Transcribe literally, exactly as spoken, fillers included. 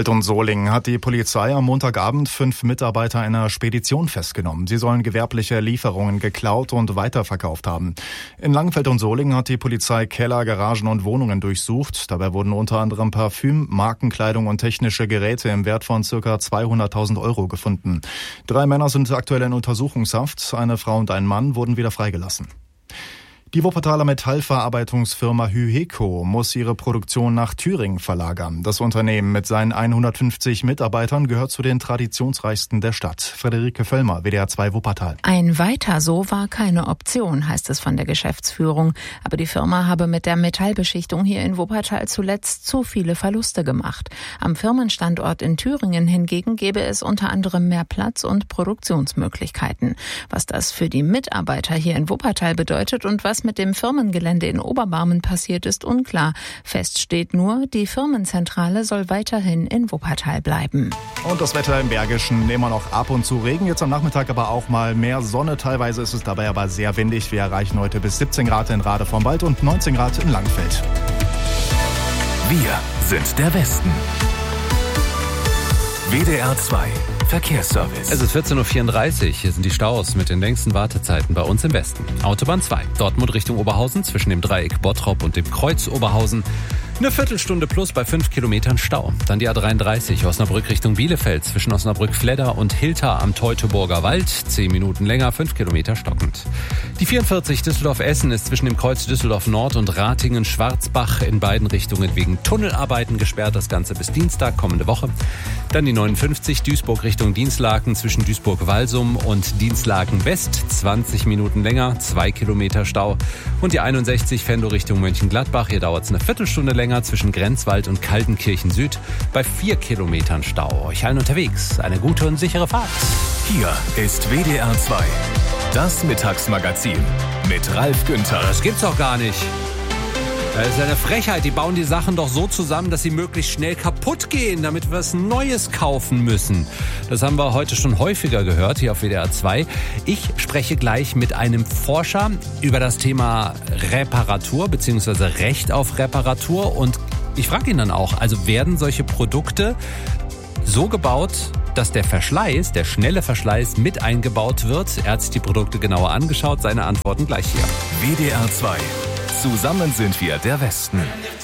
Langenfeld und Solingen hat die Polizei am Montagabend fünf Mitarbeiter einer Spedition festgenommen. Sie sollen gewerbliche Lieferungen geklaut und weiterverkauft haben. In Langenfeld und Solingen hat die Polizei Keller, Garagen und Wohnungen durchsucht. Dabei wurden unter anderem Parfüm, Markenkleidung und technische Geräte im Wert von ca. zweihunderttausend Euro gefunden. Drei Männer sind aktuell in Untersuchungshaft. Eine Frau und ein Mann wurden wieder freigelassen. Die Wuppertaler Metallverarbeitungsfirma Hyheco muss ihre Produktion nach Thüringen verlagern. Das Unternehmen mit seinen hundertfünfzig Mitarbeitern gehört zu den traditionsreichsten der Stadt. Friederike Völlmer, W D R zwei Wuppertal. Ein Weiter so war keine Option, heißt es von der Geschäftsführung. Aber die Firma habe mit der Metallbeschichtung hier in Wuppertal zuletzt zu viele Verluste gemacht. Am Firmenstandort in Thüringen hingegen gäbe es unter anderem mehr Platz und Produktionsmöglichkeiten. Was das für die Mitarbeiter hier in Wuppertal bedeutet und was mit dem Firmengelände in Oberbarmen passiert, ist unklar. Fest steht nur, die Firmenzentrale soll weiterhin in Wuppertal bleiben. Und das Wetter im Bergischen, immer noch ab und zu Regen, jetzt am Nachmittag aber auch mal mehr Sonne. Teilweise ist es dabei aber sehr windig. Wir erreichen heute bis siebzehn Grad in Rade vom Wald und neunzehn Grad in Langenfeld. Wir sind der Westen. W D R zwei Verkehrsservice. Es ist vierzehn Uhr vierunddreißig. Hier sind die Staus mit den längsten Wartezeiten bei uns im Westen. Autobahn zwei, Dortmund Richtung Oberhausen zwischen dem Dreieck Bottrop und dem Kreuz Oberhausen. Eine Viertelstunde plus bei fünf Kilometern Stau. Dann die A dreiunddreißig, Osnabrück Richtung Bielefeld zwischen Osnabrück-Fledder und Hilter am Teutoburger Wald. Zehn Minuten länger, fünf Kilometer stockend. Die vierundvierzig Düsseldorf-Essen ist zwischen dem Kreuz Düsseldorf Nord und Ratingen-Schwarzbach in beiden Richtungen wegen Tunnelarbeiten gesperrt. Das Ganze bis Dienstag, kommende Woche. Dann die neunundfünfzig Duisburg Richtung Dinslaken zwischen Duisburg-Walsum und Dinslaken-West. zwanzig Minuten länger, zwei Kilometer Stau. Und die einundsechzig Venlo Richtung Mönchengladbach. Hier dauert es eine Viertelstunde länger zwischen Grenzwald und Kaltenkirchen Süd bei vier Kilometern Stau. Euch allen unterwegs eine gute und sichere Fahrt. Hier ist W D R zwei, das Mittagsmagazin mit Ralf Günther. Das gibt's doch gar nicht. Das ist eine Frechheit. Die bauen die Sachen doch so zusammen, dass sie möglichst schnell kaputt gehen, damit wir was Neues kaufen müssen. Das haben wir heute schon häufiger gehört hier auf W D R zwei. Ich spreche gleich mit einem Forscher über das Thema Reparatur bzw. Recht auf Reparatur. Und ich frage ihn dann auch, also werden solche Produkte so gebaut, dass der Verschleiß, der schnelle Verschleiß mit eingebaut wird? Er hat sich die Produkte genauer angeschaut. Seine Antworten gleich hier. W D R zwei. Zusammen sind wir der Westen.